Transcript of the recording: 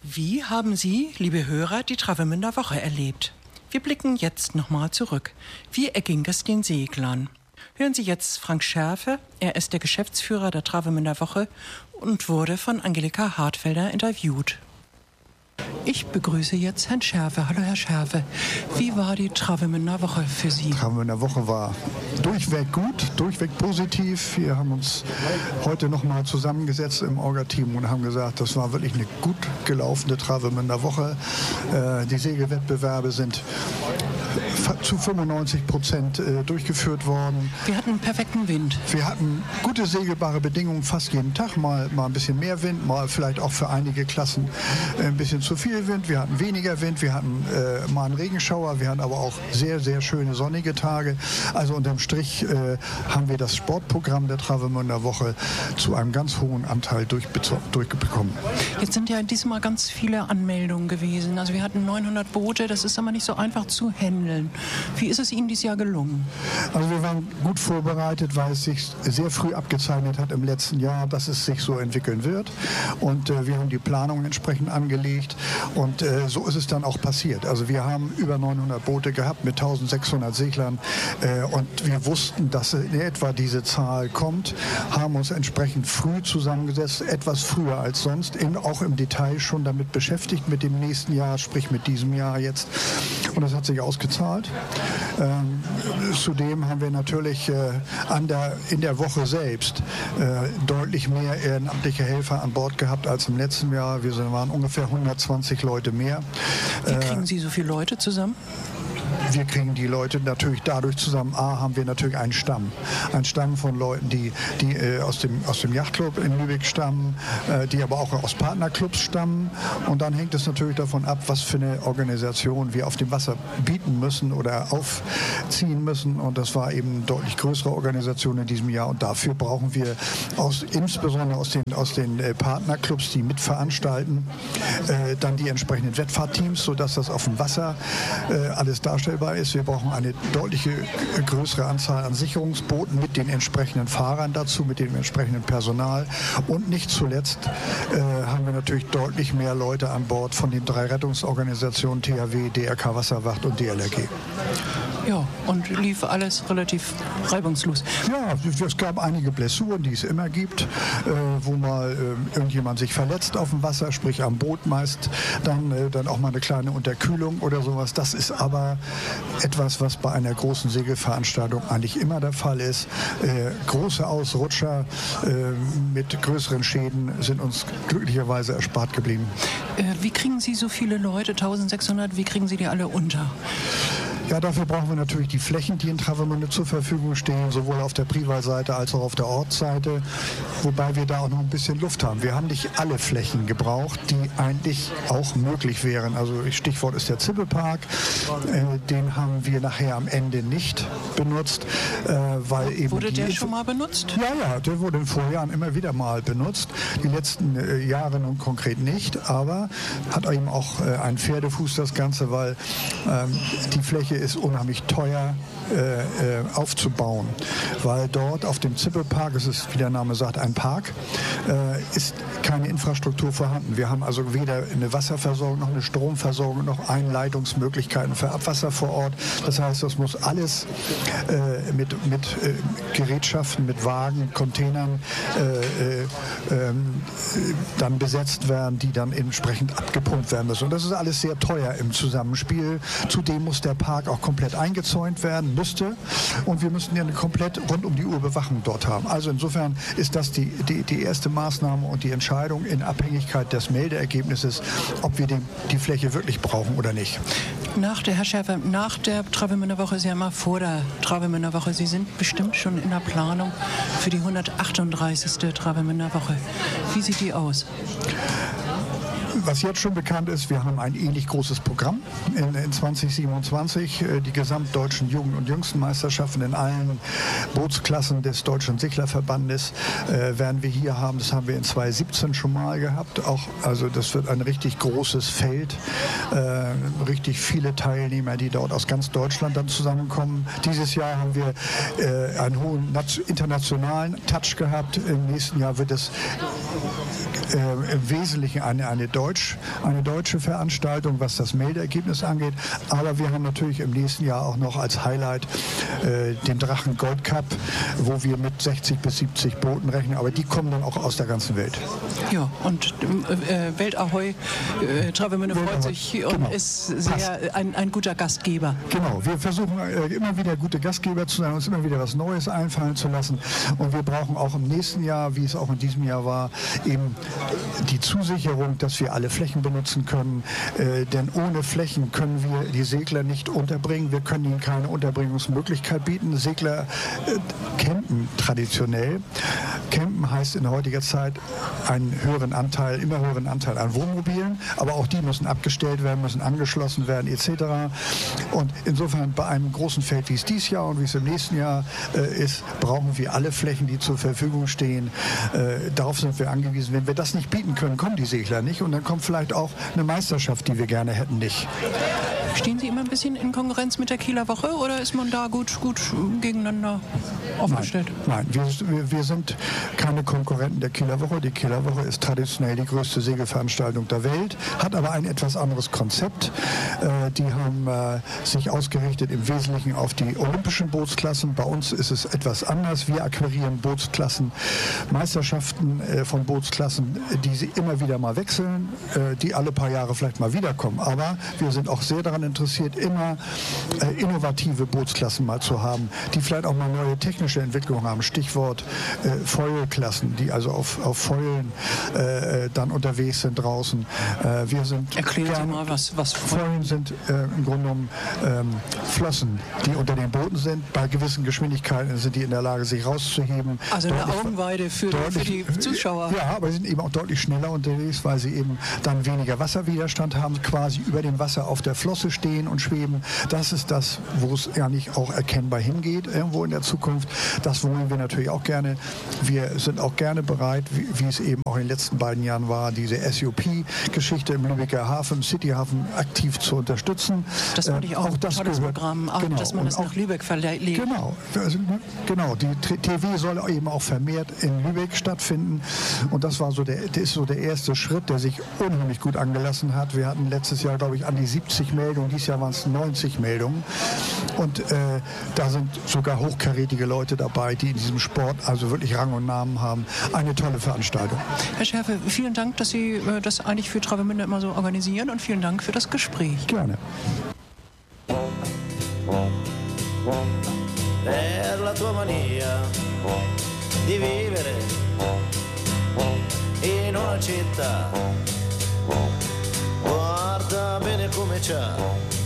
Wie haben Sie, liebe Hörer, die Travemünder Woche erlebt? Wir blicken jetzt nochmal zurück. Wie erging es den Seglern? Hören Sie jetzt Frank Scherfe. Er ist der Geschäftsführer der Travemünder Woche und wurde von Angelika Hartfelder interviewt. Ich begrüße jetzt Herrn Scherfe. Hallo Herr Scherfe. Wie war die Travemünder Woche für Sie? Die Travemünder Woche war durchweg gut, durchweg positiv. Wir haben uns heute nochmal zusammengesetzt im Orga-Team und haben gesagt, das war wirklich eine gut gelaufene Travemünder Woche. Die Segelwettbewerbe sind zu 95% durchgeführt worden. Wir hatten einen perfekten Wind. Wir hatten gute segelbare Bedingungen fast jeden Tag. Mal ein bisschen mehr Wind, mal vielleicht auch für einige Klassen ein bisschen zu viel Wind. Wir hatten weniger Wind, wir hatten mal einen Regenschauer, wir hatten aber auch sehr, sehr schöne sonnige Tage. Also unterm Strich haben wir das Sportprogramm der Travemünder Woche zu einem ganz hohen Anteil durchbekommen. Jetzt sind ja diesmal ganz viele Anmeldungen gewesen. Also wir hatten 900 Boote, das ist aber nicht so einfach zu handeln. Wie ist es Ihnen dieses Jahr gelungen? Also wir waren gut vorbereitet, weil es sich sehr früh abgezeichnet hat im letzten Jahr, dass es sich so entwickeln wird. Und wir haben die Planung entsprechend angelegt und so ist es dann auch passiert. Also wir haben über 900 Boote gehabt mit 1600 Seglern und wir wussten, dass in etwa diese Zahl kommt, haben uns entsprechend früh zusammengesetzt, etwas früher als sonst, auch im Detail schon damit beschäftigt mit dem nächsten Jahr, sprich mit diesem Jahr jetzt. Und das hat sich ausgezahlt. Zudem haben wir natürlich in der Woche selbst deutlich mehr ehrenamtliche Helfer an Bord gehabt als im letzten Jahr. Wir waren ungefähr 120 Leute mehr. Wie kriegen Sie so viele Leute zusammen? Wir kriegen die Leute natürlich dadurch zusammen. Haben wir natürlich einen Stamm. Einen Stamm von Leuten, die aus dem Yachtclub in Lübeck stammen, die aber auch aus Partnerclubs stammen. Und dann hängt es natürlich davon ab, was für eine Organisation wir auf dem Wasser bieten müssen oder aufziehen müssen. Und das war eben eine deutlich größere Organisation in diesem Jahr. Und dafür brauchen wir insbesondere aus den Partnerclubs, die mitveranstalten, dann die entsprechenden Wettfahrtteams, sodass das auf dem Wasser alles darstellbar ist. Wir brauchen eine deutliche größere Anzahl an Sicherungsbooten mit den entsprechenden Fahrern dazu, mit dem entsprechenden Personal. Und nicht zuletzt haben wir natürlich deutlich mehr Leute an Bord von den 3 Rettungsorganisationen THW, DRK Wasserwacht und DLRG. Ja, und lief alles relativ reibungslos. Ja, es gab einige Blessuren, die es immer gibt, wo mal irgendjemand sich verletzt auf dem Wasser, sprich am Boot meist, dann auch mal eine kleine Unterkühlung oder sowas. Das ist aber etwas, was bei einer großen Segelveranstaltung eigentlich immer der Fall ist. Große Ausrutscher mit größeren Schäden sind uns glücklicherweise erspart geblieben. Wie kriegen Sie so viele Leute, 1600, wie kriegen Sie die alle unter? Ja, dafür brauchen wir natürlich die Flächen, die in Travemünde zur Verfügung stehen, sowohl auf der Privalseite als auch auf der Ortsseite, wobei wir da auch noch ein bisschen Luft haben. Wir haben nicht alle Flächen gebraucht, die eigentlich auch möglich wären. Also Stichwort ist der Zippelpark, den haben wir nachher am Ende nicht benutzt, weil eben... Wurde der schon mal benutzt? Ja, der wurde in Vorjahren immer wieder mal benutzt. Die letzten Jahre nun konkret nicht, aber hat eben auch einen Pferdefuß das Ganze, weil die Fläche ist unheimlich teuer aufzubauen, weil dort auf dem Zippelpark, es ist, wie der Name sagt, ein Park, ist keine Infrastruktur vorhanden. Wir haben also weder eine Wasserversorgung noch eine Stromversorgung noch Einleitungsmöglichkeiten für Abwasser vor Ort. Das heißt, das muss alles mit Gerätschaften, mit Wagen, Containern dann besetzt werden, die dann entsprechend abgepumpt werden müssen. Und das ist alles sehr teuer im Zusammenspiel. Zudem muss der Park auch komplett eingezäunt werden, müsste. Und wir müssten ja eine komplett rund um die Uhr Bewachung dort haben. Also insofern ist das die erste Maßnahme und die Entscheidung in Abhängigkeit des Meldeergebnisses, ob wir die Fläche wirklich brauchen oder nicht. Herr Scherfe, nach der Travemünder Woche, Sie haben mal vor der Travemünder Woche, Sie sind bestimmt schon in der Planung für die 138. Travemünder Woche. Wie sieht die aus? Was jetzt schon bekannt ist, wir haben ein ähnlich großes Programm in 2027. Die gesamtdeutschen Jugend- und jüngsten Meisterschaften in allen Bootsklassen des Deutschen Seglerverbandes werden wir hier haben. Das haben wir in 2017 schon mal gehabt. Also das wird ein richtig großes Feld, richtig viele Teilnehmer, die dort aus ganz Deutschland dann zusammenkommen. Dieses Jahr haben wir einen hohen internationalen Touch gehabt. Im nächsten Jahr wird es im Wesentlichen eine deutsche Veranstaltung, was das Meldeergebnis angeht. Aber wir haben natürlich im nächsten Jahr auch noch als Highlight den Drachen Gold Cup, wo wir mit 60 bis 70 Booten rechnen. Aber die kommen dann auch aus der ganzen Welt. Ja, und Weltahoi, Travemünde freut sich und ist sehr ein guter Gastgeber. Genau, wir versuchen immer wieder gute Gastgeber zu sein, uns immer wieder was Neues einfallen zu lassen. Und wir brauchen auch im nächsten Jahr, wie es auch in diesem Jahr war, eben die Zusicherung, dass wir alle Flächen benutzen können. Denn ohne Flächen können wir die Segler nicht unterbringen. Wir können ihnen keine Unterbringungsmöglichkeit bieten. Segler campen traditionell. Campen heißt in heutiger Zeit einen immer höheren Anteil an Wohnmobilen. Aber auch die müssen abgestellt werden, müssen angeschlossen werden etc. Und insofern bei einem großen Feld, wie es dieses Jahr und wie es im nächsten Jahr ist, brauchen wir alle Flächen, die zur Verfügung stehen. Darauf sind wir angewiesen. Wenn wir das nicht bieten können, kommen die Segler nicht. Und dann kommt vielleicht auch eine Meisterschaft, die wir gerne hätten, nicht. Stehen Sie immer ein bisschen in Konkurrenz mit der Kieler Woche oder ist man da gut gegeneinander aufgestellt? Nein, wir sind keine Konkurrenten der Kieler Woche. Die Kieler Woche ist traditionell die größte Segelveranstaltung der Welt, hat aber ein etwas anderes Konzept. Die haben sich ausgerichtet im Wesentlichen auf die olympischen Bootsklassen. Bei uns ist es etwas anders. Wir akquirieren Bootsklassen, Meisterschaften von Bootsklassen, die sie immer wieder mal wechseln, die alle paar Jahre vielleicht mal wiederkommen. Aber wir sind auch sehr daran interessiert, immer innovative Bootsklassen mal zu haben, die vielleicht auch mal neue technische Entwicklungen haben. Stichwort Foil-Klassen, die also auf Foilen dann unterwegs sind draußen. Wir sind Erklären Sie mal, was Foilen sind im Grunde genommen Flossen, die unter den Booten sind. Bei gewissen Geschwindigkeiten sind die in der Lage, sich rauszuheben. Also eine Augenweide für die Zuschauer. Ja, aber sie sind eben auch deutlich schneller unterwegs, weil sie eben dann weniger Wasserwiderstand haben, quasi über dem Wasser auf der Flosse stehen und schweben. Das ist das, wo es ja nicht auch erkennbar hingeht, irgendwo in der Zukunft. Das wollen wir natürlich auch gerne. Wir sind auch gerne bereit, wie es eben auch in den letzten beiden Jahren war, diese SUP-Geschichte im Lübecker Hafen, im Cityhafen aktiv zu unterstützen. Das fand ich auch ein tolles Programm, auch, genau, dass man das nach Lübeck verlegt. Genau, die TV soll eben auch vermehrt in Lübeck stattfinden. Und das ist so der erste Schritt, der sich unheimlich gut angelassen hat. Wir hatten letztes Jahr, glaube ich, an die 70 Meldungen, dieses Jahr waren es 90 Meldungen. Und da sind sogar hochkarätige Leute dabei, die in diesem Sport also wirklich Rang und Namen haben. Eine tolle Veranstaltung. Herr Schärfe, vielen Dank, dass Sie das eigentlich für Travemünde immer so organisieren und vielen Dank für das Gespräch. Gerne. Per la tua mania di vivere in una città, guarda bene come c'ha